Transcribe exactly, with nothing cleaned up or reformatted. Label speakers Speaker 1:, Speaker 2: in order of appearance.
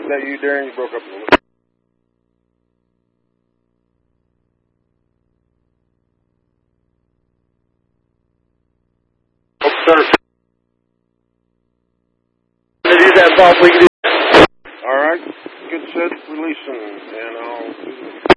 Speaker 1: Is that you, Darren? You broke up a little bit. Oh, sir. Can you do that, Bob? We can do. All right. Good set. Releasing. And I'll do the